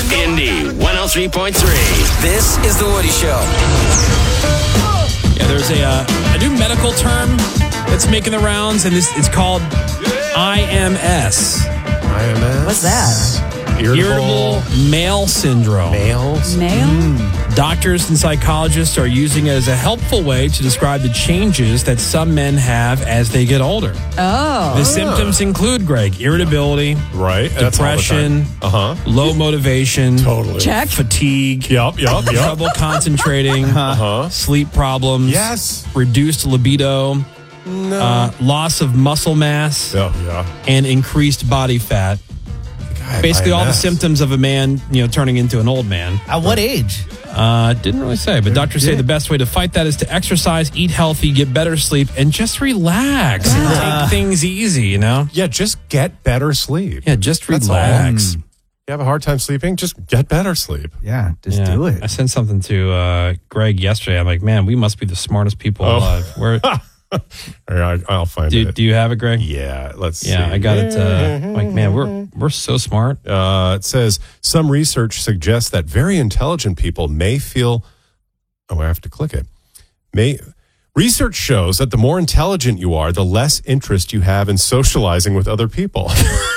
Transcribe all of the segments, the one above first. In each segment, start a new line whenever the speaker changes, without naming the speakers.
Indy 103.3. This is The Woody Show.
Yeah, there's a new medical term that's making the rounds, and it's called IMS.
IMS?
What's that?
Irritable male syndrome.
Male?
Doctors and psychologists are using it as a helpful way to describe the changes that some men have as they get older.
Oh.
The symptoms include, Greg, irritability,
Right. That's all the
depression,
time.
low motivation,
Totally.
Check.
fatigue,
Yep.
trouble concentrating, sleep problems,
Yes.
reduced libido, loss of muscle mass,
Yeah.
and increased body fat.
God,
Basically, all the
IMS.
symptoms of a man, turning into an old man.
At what age?
Didn't really say, but doctors say the best way to fight that is to exercise, eat healthy, get better sleep, and just relax and take things easy,
Yeah, just get better sleep.
Yeah, just
That's all.
relax.
You have a hard time sleeping? Just get better sleep.
Yeah, just
Yeah.
do it.
I sent something to Greg yesterday. I'm like, man, we must be the smartest people alive. Where,
All right, I'll find it.
do you have it, Greg?
Yeah, let's see.
Yeah, I got it. Like, man, we're so smart.
It says some research suggests that very intelligent people may feel. Oh, I have to click it. Research shows that the more intelligent you are, the less interest you have in socializing with other people.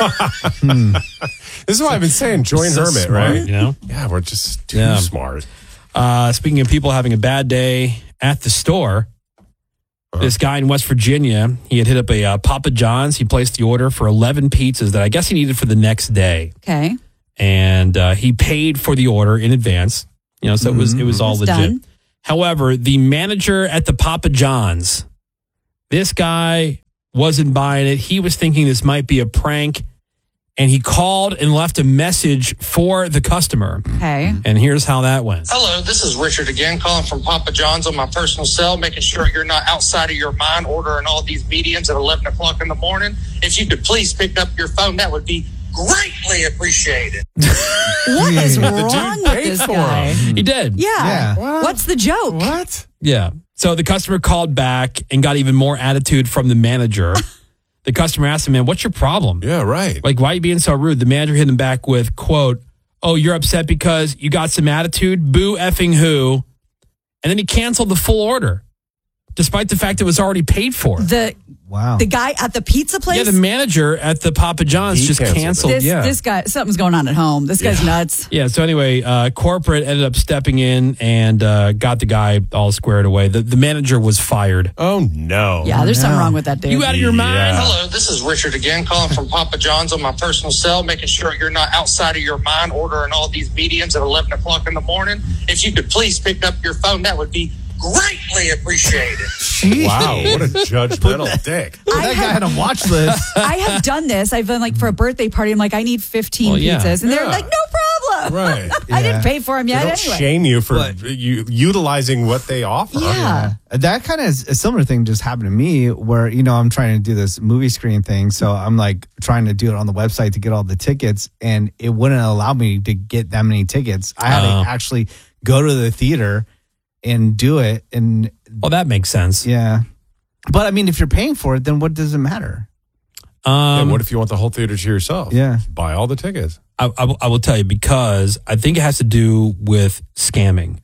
This is why I've been saying join
So
Hermit,
smart,
right? Yeah, we're just too smart.
Speaking of people having a bad day at the store, this guy in West Virginia, he had hit up a Papa John's. He placed the order for 11 pizzas that I guess he needed for the next day.
Okay.
And he paid for the order in advance. So it was all legit.
Done.
However, the manager at the Papa John's, this guy wasn't buying it. He was thinking this might be a prank. And he called and left a message for the customer.
Okay.
And here's how that went.
Hello, this is Richard again, calling from Papa John's on my personal cell, making sure you're not outside of your mind ordering all these mediums at 11 o'clock in the morning. If you could please pick up your phone, that would be greatly appreciated.
What is wrong with this guy?
He did.
Yeah. What's the joke?
What?
Yeah. So the customer called back and got even more attitude from the manager. The customer asked him, man, what's your problem?
Yeah, right.
Like, why are you being so rude? The manager hit him back with, quote, oh, you're upset because you got some attitude? Boo effing who? And then he canceled the full order, despite the fact it was already paid for.
Wow.
The guy at the pizza place?
Yeah, the manager at the Papa John's just canceled.
This guy, something's going on at home. This guy's nuts.
Yeah, so anyway, corporate ended up stepping in and got the guy all squared away. The manager was fired.
Oh, no.
Yeah, there's something wrong with that dude.
You out of your mind?
Hello, this is Richard again, calling from Papa John's on my personal cell, making sure you're not outside of your mind ordering all these mediums at 11 o'clock in the morning. If you could please pick up your phone, that would be greatly appreciated.
Wow, what a judgmental dick.
That guy had a watch list.
I have done this. I've been for a birthday party. I'm like, I need 15 pizzas. And they're like, no problem.
Right.
I didn't pay for them yet
They don't
anyway.
shame you for utilizing what they offer.
Yeah.
That kind of is a similar thing just happened to me where, I'm trying to do this movie screen thing. So I'm trying to do it on the website to get all the tickets and it wouldn't allow me to get that many tickets. I had to actually go to the theater and do it. And
well, that makes sense.
Yeah. But I mean, if you're paying for it, then what does it matter?
And what if you want the whole theater to yourself?
Yeah.
Buy all the tickets.
I will tell you, because I think it has to do with scamming.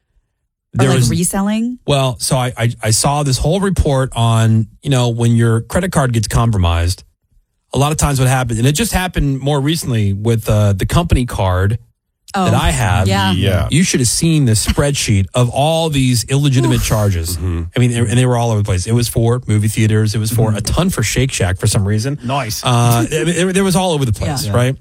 Or reselling?
Well, so I saw this whole report on, when your credit card gets compromised, a lot of times what happens, and it just happened more recently with the company card that I have.
Yeah.
You should have seen the spreadsheet of all these illegitimate charges. I mean, and they were all over the place. It was for movie theaters. It was for a ton for Shake Shack for some reason.
Nice.
There was all over the place, right?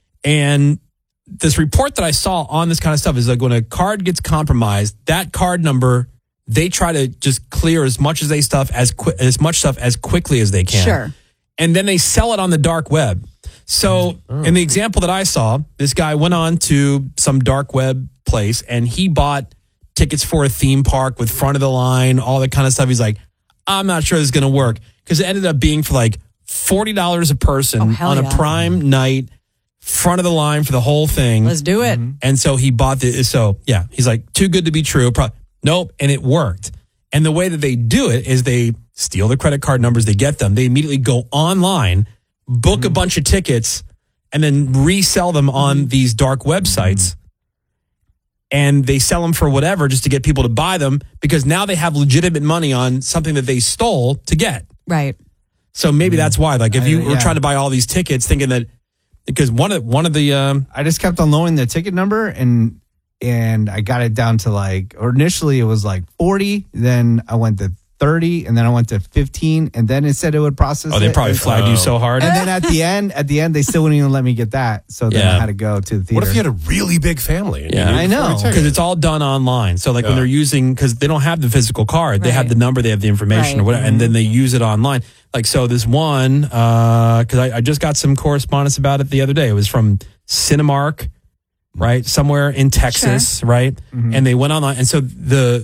And this report that I saw on this kind of stuff is like when a card gets compromised, that card number, they try to just clear as much as stuff as quickly as they can.
Sure.
And then they sell it on the dark web. So in the example that I saw, this guy went on to some dark web place and he bought tickets for a theme park with front of the line, all that kind of stuff. He's like, I'm not sure this is going to work, because it ended up being for like $40 a person on a prime night, front of the line for the whole thing.
Let's do it.
And so he bought he's like, too good to be true. Nope. And it worked. And the way that they do it is they steal the credit card numbers, they get them, they immediately go online, book a bunch of tickets, and then resell them on these dark websites. And they sell them for whatever just to get people to buy them because now they have legitimate money on something that they stole to get.
Right.
So maybe that's why. Like if you were trying to buy all these tickets thinking that because one of the
I just kept on knowing the ticket number and I got it down to or initially it was 40, then I went to 30, and then I went to 15, and then it said it would process.
Oh, they probably flagged you so hard.
And then at the end, they still wouldn't even let me get that. So then I had to go to the theater.
What if you had a really big family?
Yeah,
I know.
Because it's all done online. So when they're using, because they don't have the physical card, they have the number, they have the information or whatever, and then they use it online. So this one, because I just got some correspondence about it the other day. It was from Cinemark, right? Somewhere in Texas, right? Mm-hmm. And they went online. And so the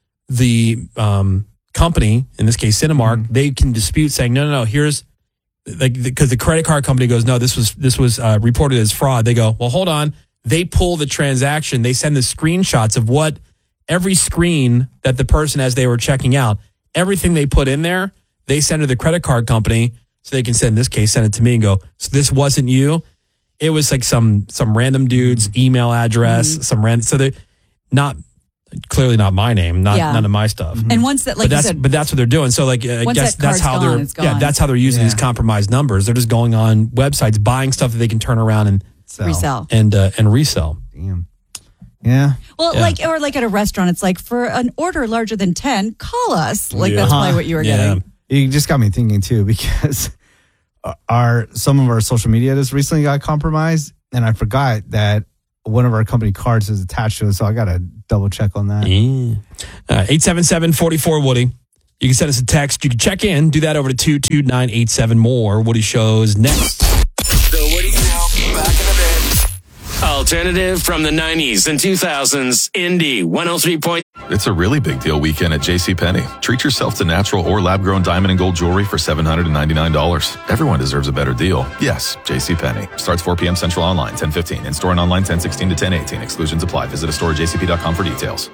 company, in this case Cinemark, they can dispute saying, no, here's because the credit card company goes, no, this was reported as fraud. They go, well, hold on. They pull the transaction. They send the screenshots of what every screen that the person, as they were checking out, everything they put in there, they send to the credit card company so they can send it to me and go, so this wasn't you. It was some random dude's email address, so they're clearly not my name, none of my stuff.
And once that,
but that's what they're doing. So I guess that's how that's how they're using these compromised numbers. They're just going on websites, buying stuff that they can turn around and
resell
and resell.
Damn. Yeah.
Well, or at a restaurant, it's for an order larger than 10, call us. That's probably what you were getting.
You just got me thinking too, because some of our social media just recently got compromised, and I forgot that one of our company cards is attached to it, so I got to double check on that.
877-44-WOODY. You can send us a text. You can check in. Do that over to 22987. More Woody Shows next.
The Woody Show, back in a bit. Alternative from the 90s and 2000s. Indie 103.
It's a really big deal weekend at JCPenney. Treat yourself to natural or lab-grown diamond and gold jewelry for $799. Everyone deserves a better deal. Yes, JCPenney. Starts 4 p.m. Central online, 10:15. In-store and online, 10:16 to 10:18. Exclusions apply. Visit a store at jcp.com for details.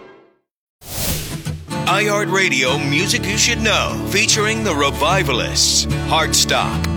iHeartRadio Music You Should Know, featuring the Revivalists, Heartstock,